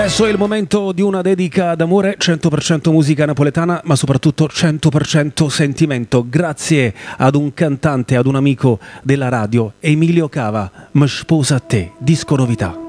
Adesso è il momento di una dedica d'amore, 100% musica napoletana, ma soprattutto 100% sentimento. Grazie ad un cantante, ad un amico della radio, Emilio Cava, Mi sposa a te, disco novità.